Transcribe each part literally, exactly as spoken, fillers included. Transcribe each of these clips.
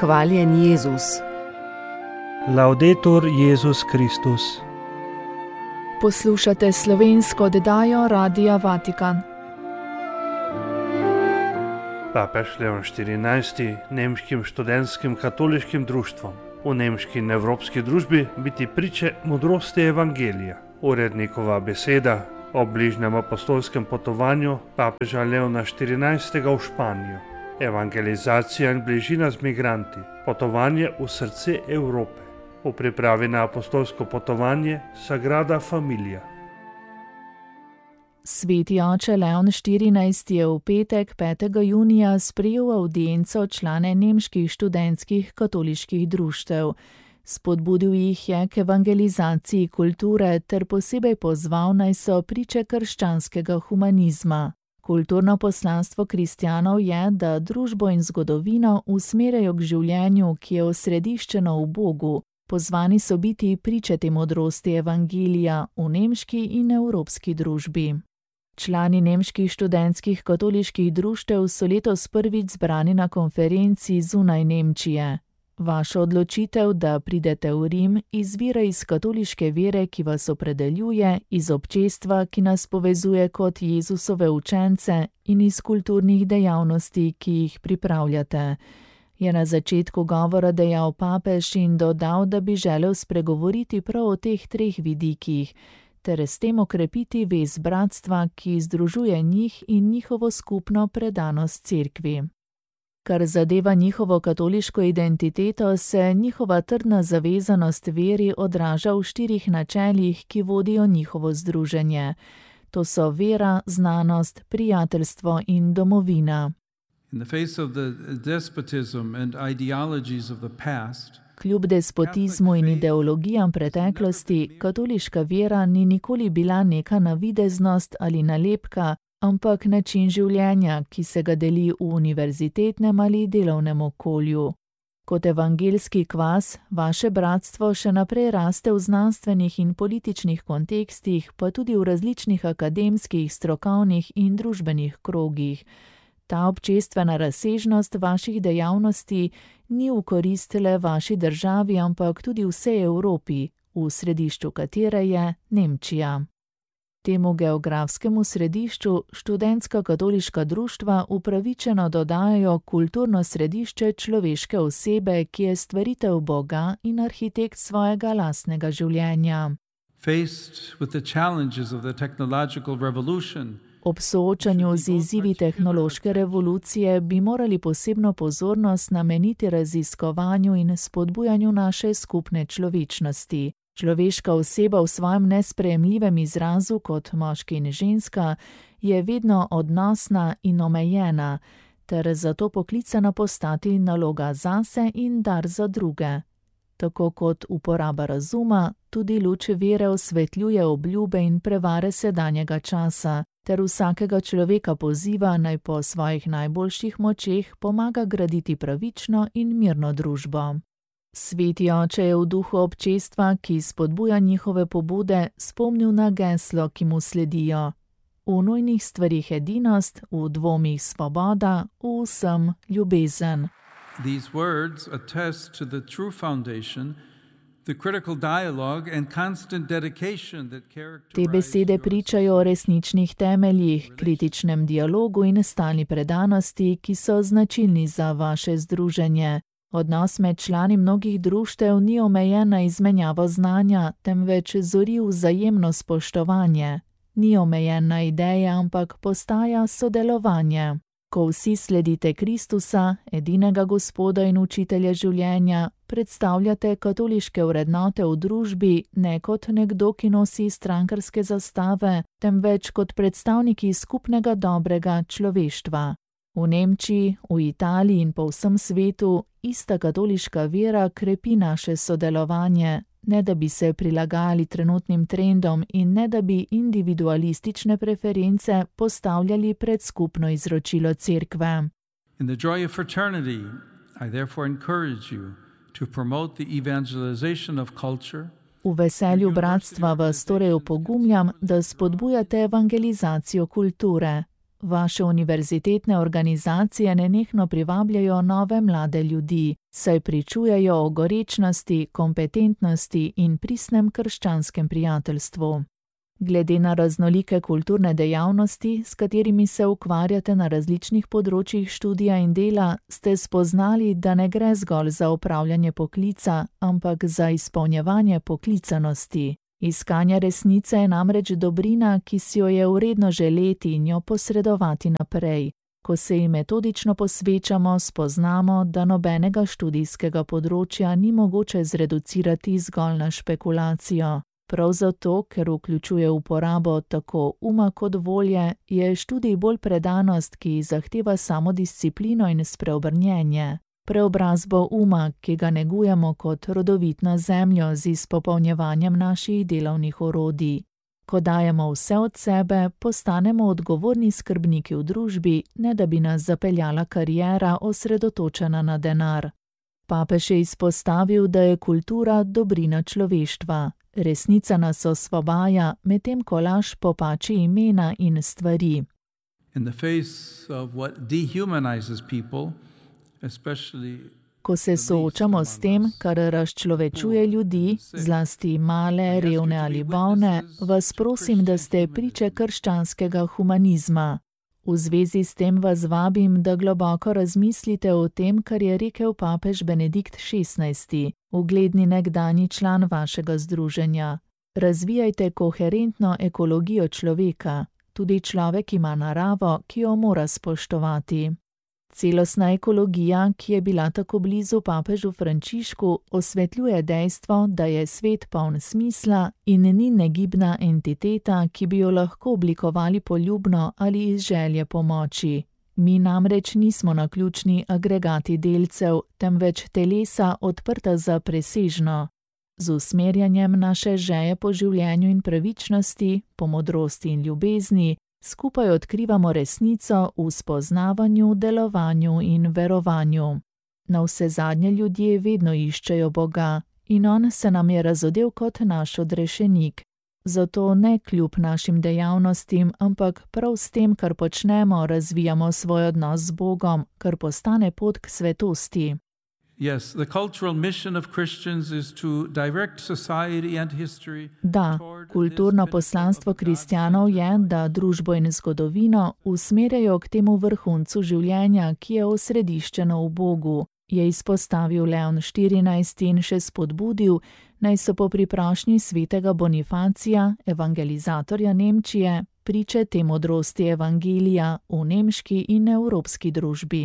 Hvaljen Jezus. Laudetur Jezus Kristus. Poslušate slovensko oddajo Radia Vatikan. Papež Leon štirinajsti nemškim študentskim katoliškim društvom v nemški in evropski družbi biti priče modrosti evangelija. Urednikova beseda o bližnjem apostolskem potovanju papeža Leona štirinajstega v Španijo. Evangelizacija in bližina z migranti, potovanje v srce Evrope. V pripravi na apostolsko potovanje Sagrada Familia. Sveti oče Leon štirinajsti je v petek petega junija sprejel avdienco člane nemških študentskih katoliških društev. Spodbudil jih je k evangelizaciji kulture ter posebej pozval, naj so priče krščanskega humanizma. Kulturno poslanstvo kristjanov je, da družbo in zgodovino usmerjajo k življenju, ki je osrediščeno v Bogu. Pozvani so biti priče te modrosti evangelija v nemški in evropski družbi. Člani nemških študentskih katoliških društev so letos prvič zbrani na konferenci zunaj Nemčije. Vaša odločitev, da pridete v Rim, izvira iz katoliške vere, ki vas opredeljuje, iz občestva, ki nas povezuje kot Jezusove učence, in iz kulturnih dejavnosti, ki jih pripravljate. Je na začetku govora dejal papež in dodal, da bi želel spregovoriti prav o teh treh vidikih, ter s tem okrepiti vez bratstva, ki združuje njih in njihovo skupno predanost cerkvi. Kar zadeva njihovo katoliško identiteto, se njihova trdna zavezanost veri odraža v štirih načelih, ki vodijo njihovo združenje. To so vera, znanost, prijateljstvo in domovina. Kljub despotizmu in ideologijam preteklosti, katoliška vera ni nikoli bila neka navideznost ali nalepka, ampak način življenja, ki se ga deli v univerzitetnem ali delovnem okolju. Kot evangelski kvas, vaše bratstvo še naprej raste v znanstvenih in političnih kontekstih, pa tudi v različnih akademskih, strokovnih in družbenih krogih. Ta občestvena razsežnost vaših dejavnosti ni v korist le vaši državi, ampak tudi vsej Evropi, v središču katere je Nemčija. Temu geografskemu središču študentska katoliška društva upravičeno dodajajo kulturno središče človeške osebe, ki je stvaritev Boga in arhitekt svojega lastnega življenja. Ob soočanju z izzivi tehnološke revolucije bi morali posebno pozornost nameniti raziskovanju in spodbujanju naše skupne človečnosti. Človeška oseba v svojem nesprejemljivem izrazu kot moški in ženska je vedno odnosna in omejena, ter zato poklicana postati naloga zase in dar za druge. Tako kot uporaba razuma, tudi luč vere osvetljuje obljube in prevare sedanjega časa, ter vsakega človeka poziva, naj po svojih najboljših močeh pomaga graditi pravično in mirno družbo. Sveti oče je v duhu občestva, ki spodbuja njihove pobude, spomnil na geslo, ki mu sledijo. V nujnih stvarih edinost, v dvomih svoboda, v vsem ljubezen. These words attest to the true foundation, the critical dialogue and constant dedication that characterize. Te besede pričajo o resničnih temeljih, kritičnem dialogu in stalni predanosti, ki so značilni za vaše združenje. Odnos med člani mnogih društev ni omejen na izmenjavo znanja, temveč zori vzajemno spoštovanje. Ni omejen na ideje, ampak postaja sodelovanje. Ko vsi sledite Kristusa, edinega Gospoda in učitelja življenja, predstavljate katoliške vrednote v družbi ne kot nekdo, ki nosi strankarske zastave, temveč kot predstavniki skupnega dobrega človeštva. V Nemčiji, v Italiji in po vsem svetu ista katoliška vera krepi naše sodelovanje, ne da bi se prilagajali trenutnim trendom in ne da bi individualistične preference postavljali pred skupno izročilo cerkve. In the joy of fraternity, I therefore encourage you to promote the evangelization of culture. V veselju bratstva vas torej opogumljam, da spodbujate evangelizacijo kulture. Vaše univerzitetne organizacije nenehno privabljajo nove mlade ljudi, saj pričujejo o gorečnosti, kompetentnosti in pristnem krščanskem prijateljstvu. Glede na raznolike kulturne dejavnosti, s katerimi se ukvarjate na različnih področjih študija in dela, ste spoznali, da ne gre zgolj za opravljanje poklica, ampak za izpolnjevanje poklicanosti. Iskanje resnice je namreč dobrina, ki si jo je vredno želeti in jo posredovati naprej. Ko se ji metodično posvečamo, spoznamo, da nobenega študijskega področja ni mogoče zreducirati zgolj na špekulacijo. Prav zato, ker vključuje uporabo tako uma kot volje, je študij bolj predanost, ki zahteva samodisciplino in spreobrnjenje. Preobrazbo uma, ki ga negujemo kot rodovit na zemljo z izpopolnjevanjem naših delovnih orodij. Ko dajemo vse od sebe, postanemo odgovorni skrbniki v družbi, ne da bi nas zapeljala kariera osredotočena na denar. Papež je izpostavil, da je kultura dobrina človeštva. Resnica nas osvobaja, medtem ko laž popači imena in stvari. In the face of what dehumanizes people, especially Ko se soočamo s tem, kar razčlovečuje ljudi, zlasti male, revne ali bolne, vas prosim, da ste priče krščanskega humanizma. V zvezi s tem vas vabim, da globoko razmislite o tem, kar je rekel papež Benedikt šestnajsti, ugledni nekdanji član vašega združenja. Razvijajte koherentno ekologijo človeka, tudi človek ima naravo, ki jo mora spoštovati. Celostna ekologija, ki je bila tako blizu papežu Frančišku, osvetljuje dejstvo, da je svet poln smisla in ni negibna entiteta, ki bi jo lahko oblikovali poljubno ali iz želje pomoči. Mi namreč nismo naključni agregati delcev, temveč telesa odprta za presežno. Z usmerjanjem naše želje po življenju in pravičnosti, po modrosti in ljubezni, skupaj odkrivamo resnico v spoznavanju, delovanju in verovanju. Navsezadnje ljudje vedno iščejo Boga in on se nam je razodel kot naš odrešenik. Zato ne kljub našim dejavnostim, ampak prav s tem, kar počnemo, razvijamo svoj odnos z Bogom, kar postane pot k svetosti. Yes, the cultural mission of Christians is to direct society and history. Da, kulturno poslanstvo kristjanov je, da družbo in zgodovino usmerjajo k temu vrhuncu življenja, ki je osrediščeno v Bogu, je izpostavil Leon štirinajsti in še spodbudil, naj so po priprošnji svetega Bonifacija, evangelizatorja Nemčije, priče te modrosti evangelija v nemški in evropski družbi.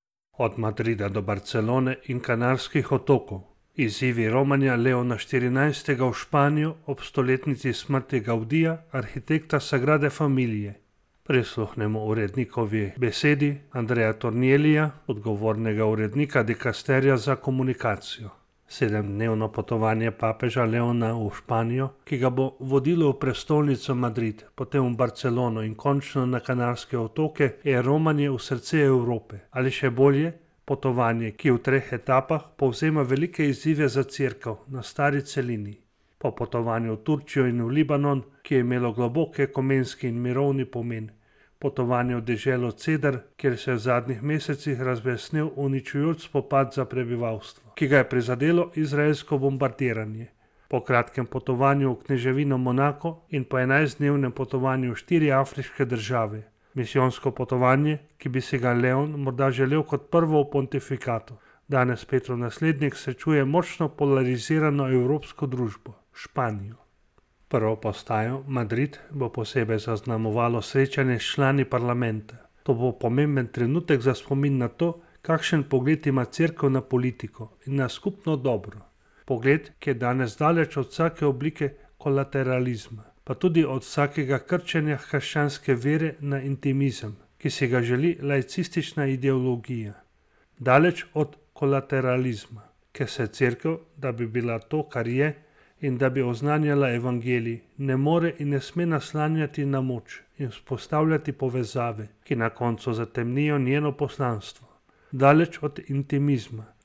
Od Madrida do Barcelone in Kanarskih otokov. Izzivi romanja Leona štirinajstega v Španijo ob stoletnici smrti Gaudija, arhitekta Sagrade Familije. Prisluhnemo urednikovi besedi Andreja Tornielija, odgovornega urednika dikasterija za komunikacijo. Sedemdnevno potovanje papeža Leona v Španijo, ki ga bo vodilo v prestolnico Madrid, potem v Barcelono in končno na Kanarske otoke, je romanje v srce Evrope. Ali še bolje, potovanje, ki v treh etapah povzema velike izzive za cerkev na stari celini. Po potovanju v Turčijo in v Libanon, ki je imelo globok ekumenski in mirovni pomen. Potovanje v deželo Cedar, kjer se je v zadnjih mesecih razbesnel uničujoč spopad za prebivalstvo, ki ga je prizadelo izraelsko bombardiranje. Po kratkem potovanju v kneževino Monako in po enajstdnevnem potovanju v štiri afriške države. Misijonsko potovanje, ki bi si ga Leon morda želel kot prvo v pontifikatu. Danes Petrov naslednik srečuje močno polarizirano evropsko družbo, Španijo. Prvo postajo, Madrid, bo posebej zaznamovalo srečanje s člani parlamenta. To bo pomemben trenutek za spomin na to, kakšen pogled ima cerkev na politiko in na skupno dobro. Pogled, ki je danes daleč od vsake oblike kolateralizma, pa tudi od vsakega krčenja krščanske vere na intimizem, ki si ga želi laicistična ideologija. Daleč od kolateralizma, ker se cerkev, da bi bila to, kar je, in da bi oznanjala evangelij, ne more in ne sme naslanjati na moč in vzpostavljati povezave, ki na koncu zatemnijo njeno poslanstvo. Daleč od intimizma,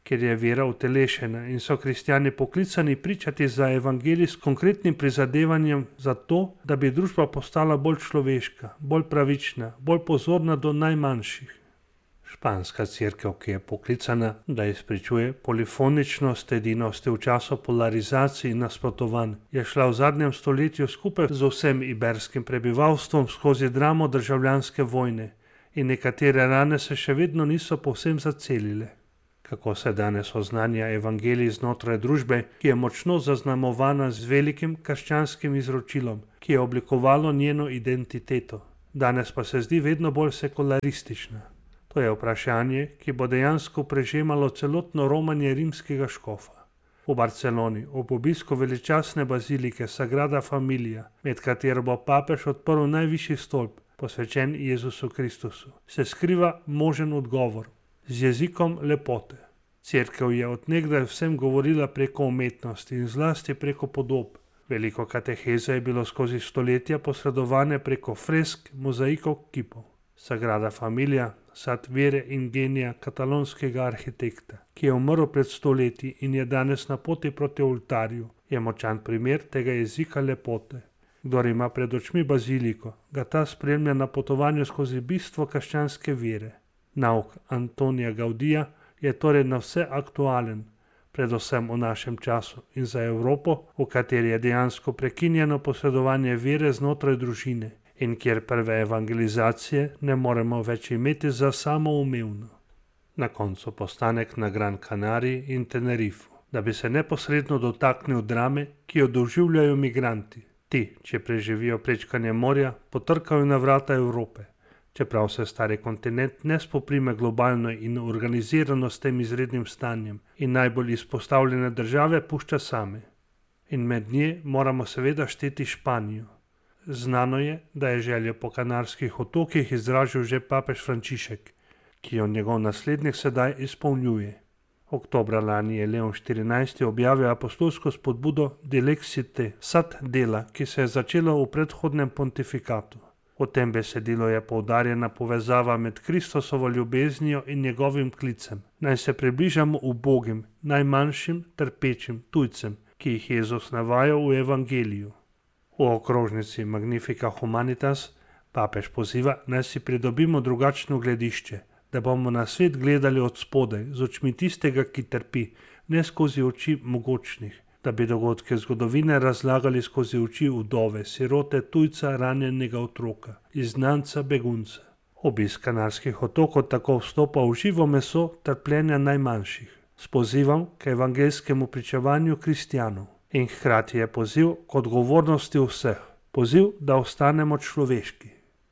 ker je vera utelešena in so kristjani poklicani pričati za evangelij s konkretnim prizadevanjem za to, da bi družba postala bolj človeška, bolj pravična, bolj pozorna do najmanjših. Španska cerkev, ki je poklicana, da izpričuje polifoničnost edinosti v času polarizacij in nasprotovanj, je šla v zadnjem stoletju skupaj z vsem iberskim prebivalstvom skozi dramo državljanske vojne in nekatere rane se še vedno niso povsem zacelile. Kako se danes oznanja evangelij znotraj družbe, ki je močno zaznamovana z velikim krščanskim izročilom, ki je oblikovalo njeno identiteto, danes pa se zdi vedno bolj sekularistična. To je vprašanje, ki bo dejansko prežemalo celotno romanje rimskega škofa. V Barceloni, ob obisku veličastne bazilike Sagrada Familia, med katero bo papež odprl najvišji stolp, posvečen Jezusu Kristusu, se skriva možen odgovor z jezikom lepote. Cerkev je od nekdaj vsem govorila preko umetnosti in zlasti preko podob. Veliko kateheze je bilo skozi stoletja posredovane preko fresk, mozaikov, kipov. Sagrada Familia, sad vere in genija katalonskega arhitekta, ki je umrl pred stoletji in je danes na poti proti oltarju, je močan primer tega jezika lepote. Kdor ima pred očmi baziliko, ga ta spremlja na potovanju skozi bistvo krščanske vere. Nauk Antonija Gaudija je torej na vse aktualen, predvsem v našem času in za Evropo, v kateri je dejansko prekinjeno posredovanje vere znotraj družine in kjer prve evangelizacije ne moremo več imeti za samoumevno. Na koncu postanek na Gran Canariji in Tenerifu, da bi se neposredno dotaknil drame, ki jo doživljajo migranti. Ti, če preživijo prečkanje morja, potrkajo na vrata Evrope. Čeprav se stari kontinent ne spoprime globalno in organizirano s tem izrednim stanjem in najbolj izpostavljene države pušča same. In med nje moramo seveda šteti Španijo. Znano je, da je željo po Kanarskih otokih izražil že papež Frančišek, ki jo njegov naslednik sedaj izpolnjuje. Oktobra lani je Leon štirinajsti objavil apostolsko spodbudo Dilexite Sat Dela, ki se je začela v predhodnem pontifikatu. V tem besedilu je poudarjena povezava med Kristusovo ljubeznijo in njegovim klicem. Naj se približamo ubogim, najmanjšim, trpečim tujcem, ki jih Jezus navaja v evangeliju. V okrožnici Magnifica Humanitas papež poziva, naj si pridobimo drugačno gledišče, da bomo na svet gledali od spodaj, z očmi tistega, ki trpi, ne skozi oči mogočnih, da bi dogodke zgodovine razlagali skozi oči vdove, sirote, tujca, ranjenega otroka, izgnanca, begunca. Obisk Kanarskih otokov tako vstopa v živo meso trpljenja najmanjših, s pozivom k evangelskemu pričevanju kristjanov. In hkrati je poziv k odgovornosti vseh, poziv, da ostanemo človeški.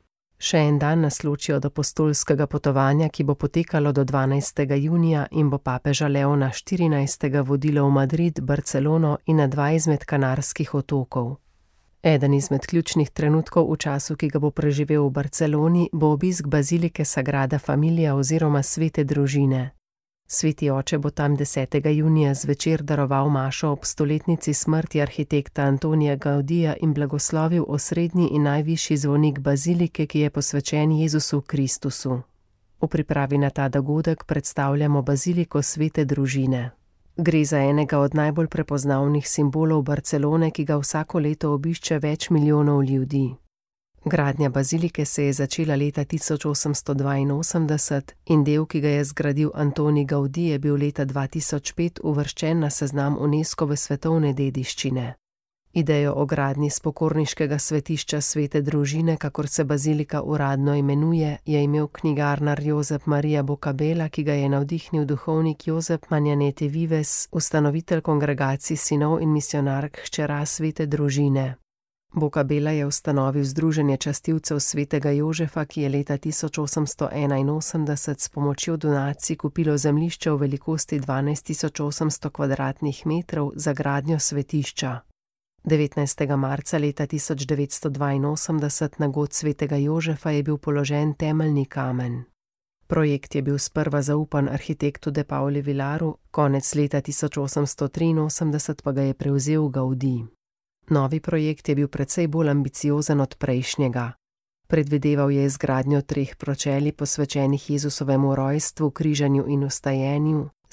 Še en dan nas loči od apostolskega potovanja, ki bo potekalo do dvanajstega junija in bo papeža Leona štirinajstega vodilo v Madrid, Barcelono in na dva izmed Kanarskih otokov. Eden izmed ključnih trenutkov v času, ki ga bo preživel v Barceloni, bo obisk bazilike Sagrada Familia oziroma Svete družine. Sveti oče bo tam desetega junija zvečer daroval mašo ob stoletnici smrti arhitekta Antonija Gaudija in blagoslovil osrednji in najvišji zvonik bazilike, ki je posvečen Jezusu Kristusu. V pripravi na ta dogodek predstavljamo baziliko Svete družine. Gre za enega od najbolj prepoznavnih simbolov Barcelone, ki ga vsako leto obišče več milijonov ljudi. Gradnja bazilike se je začela leta tisoč osemsto dvainosemdeset in del, ki ga je zgradil Antoni Gaudí, je bil leta dva tisoč pet uvrščen na seznam UNESCOve svetovne dediščine. Idejo o gradnji spokorniškega svetišča Svete družine, kakor se bazilika uradno imenuje, je imel knjigarnar Josep Maria Bocabella, ki ga je navdihnil duhovnik Josep Manjanete Vives, ustanovitelj kongregacij sinov in misionark hčera Svete družine. Bocabella je ustanovil Združenje častilcev svetega Jožefa, ki je leta tisoč osemsto enainosemdeset s pomočjo donacij kupilo zemljišče v velikosti dvanajst tisoč osemsto kvadratnih metrov za gradnjo svetišča. devetnajstega marca leta tisoč devetsto dvainosemdeset na god svetega Jožefa je bil položen temeljni kamen. Projekt je bil sprva zaupan arhitektu De Pauli Vilaru, konec leta tisoč osemsto triinosemdeset pa ga je prevzel Gaudí. Novi projekt je bil precej bolj ambiciozen od prejšnjega. Predvideval je izgradnjo treh pročelij posvečenih Jezusovemu rojstvu, križanju in vstajenju,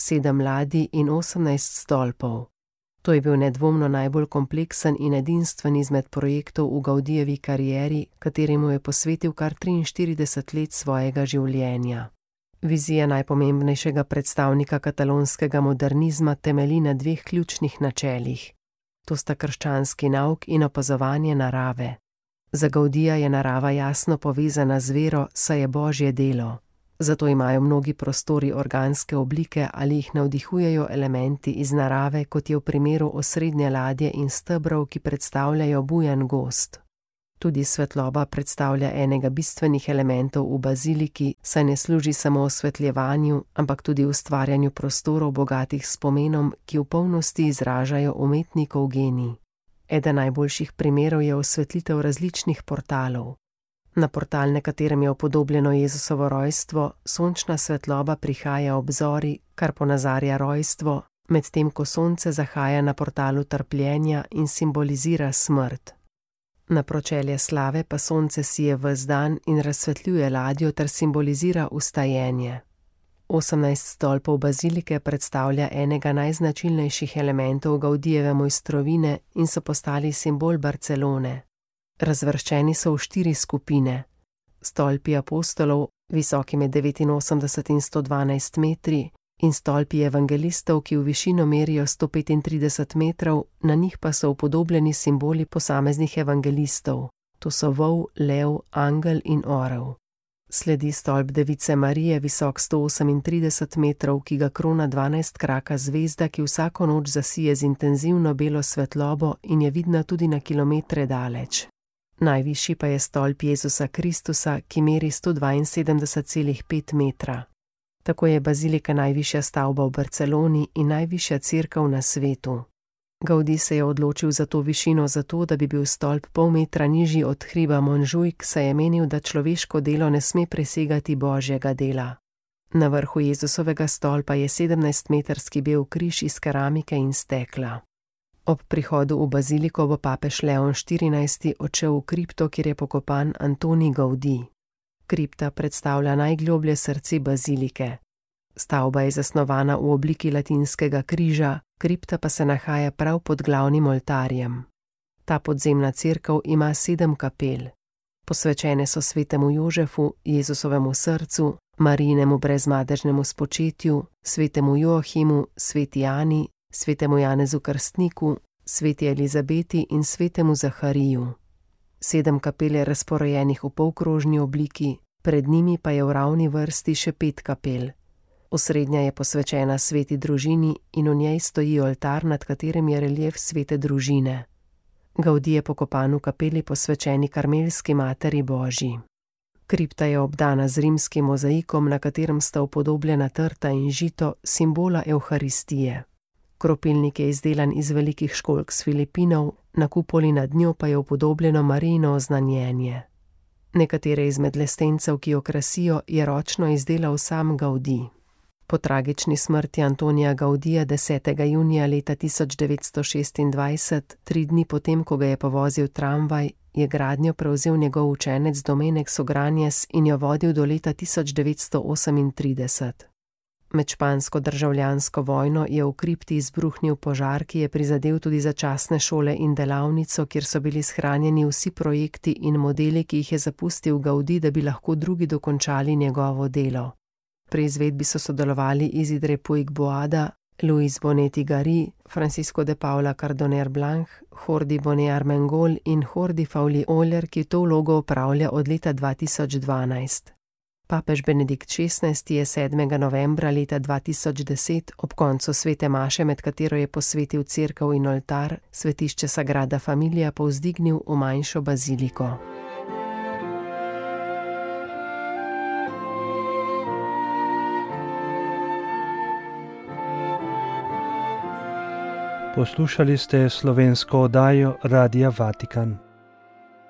sedem ladij in osemnajst stolpov. To je bil nedvomno najbolj kompleksen in edinstven izmed projektov v Gaudijevi karieri, kateremu je posvetil kar triinštirideset let svojega življenja. Vizija najpomembnejšega predstavnika katalonskega modernizma temelji na dveh ključnih načelih. To sta krščanski nauk in opazovanje narave. Za Gaudija je narava jasno povezana z vero, saj je Božje delo. Zato imajo mnogi prostori organske oblike ali jih navdihujejo elementi iz narave, kot je v primeru osrednje ladje in stebrov, ki predstavljajo bujen gozd. Tudi svetloba predstavlja enega bistvenih elementov v baziliki, saj ne služi samo osvetljevanju, ampak tudi ustvarjanju prostorov bogatih s pomenom, ki v polnosti izražajo umetnikov genij. Eden najboljših primerov je osvetlitev različnih portalov. Na portal, na katerem je upodobljeno Jezusovo rojstvo, sončna svetloba prihaja ob zori, kar ponazarja rojstvo, medtem ko sonce zahaja na portalu trpljenja in simbolizira smrt. Na pročelje slave pa sonce sije ves dan in razsvetljuje ladjo ter simbolizira vstajenje. osemnajst stolpov bazilike predstavlja enega najznačilnejših elementov Gaudijeve mojstrovine in so postali simbol Barcelone. Razvrščeni so v štiri skupine. Stolpi apostolov, visoki med devetinosemdeset in sto dvanajst metri, in stolpi evangelistov, ki v višino merijo sto petintrideset metrov, na njih pa so upodobljeni simboli posameznih evangelistov. To so vol, lev, angel in orel. Sledi stolp Device Marije, visok sto osemintrideset metrov, ki ga krona dvanajstkraka zvezda, ki vsako noč zasije z intenzivno belo svetlobo in je vidna tudi na kilometre daleč. Najvišji pa je stolp Jezusa Kristusa, ki meri sto dvainsedemdeset celih pet metra. Tako je bazilika najvišja stavba v Barceloni in najvišja cerkev na svetu. Gaudij se je odločil za to višino zato, da bi bil stolp pol metra nižji od hriba Montjuic, saj je menil, da človeško delo ne sme presegati Božjega dela. Na vrhu Jezusovega stolpa je sedemnajstmetrski bel križ iz keramike in stekla. Ob prihodu v baziliko bo papež Leon štirinajsti odšel v kripto, kjer je pokopan Antonij Gaudij. Kripta predstavlja najgloblje srce bazilike. Stavba je zasnovana v obliki latinskega križa, kripta pa se nahaja prav pod glavnim oltarjem. Ta podzemna cerkev ima sedem kapel. Posvečene so svetemu Jožefu, Jezusovemu srcu, Marijinemu brezmadežnemu spočetju, svetemu Joahimu, sveti Ani, svetemu Janezu Krstniku, sveti Elizabeti in svetemu Zahariju. Sedem kapel je razporejenih v polkrožni obliki, pred njimi pa je v ravni vrsti še pet kapel. Osrednja je posvečena sveti družini in v njej stoji oltar, nad katerim je relief svete družine. Gaudij je pokopan v kapeli posvečeni Karmelski materi Božji. Kripta je obdana z rimskim mozaikom, na katerem sta upodobljena trta in žito, simbola Evharistije. Kropilnik je izdelan iz velikih školjk s Filipinov, na kupoli nad njo pa je upodobljeno Marijino oznanjenje. Nekatere izmed lestencev, ki jo krasijo, je ročno izdelal sam Gaudij. Po tragični smrti Antonija Gaudija desetega junija leta tisoč devetsto šestindvajset, tri dni potem, ko ga je povozil tramvaj, je gradnjo prevzel njegov učenec Domenek Sogranjes in jo vodil do leta tisoč devetsto osemintrideset. Med špansko državljansko vojno je v kripti izbruhnil požar, ki je prizadel tudi začasne šole in delavnico, kjer so bili shranjeni vsi projekti in modeli, ki jih je zapustil Gaudij, da bi lahko drugi dokončali njegovo delo. Pri izvedbi so sodelovali Isidre Puig Boada, Luis Bonetti Gari, Francisco de Paula Cardoner Blanc, Jordi Bonet Armengol in Jordi Fauli Oller, ki to vlogo opravlja od leta dva tisoč dvanajst. Papež Benedikt šestnajsti je sedmega novembra leta dva tisoč deset ob koncu svete maše, med katero je posvetil cerkev in oltar, svetišče Sagrada Familia povzdignil v manjšo baziliko. Poslušali ste slovensko oddajo Radia Vatikan.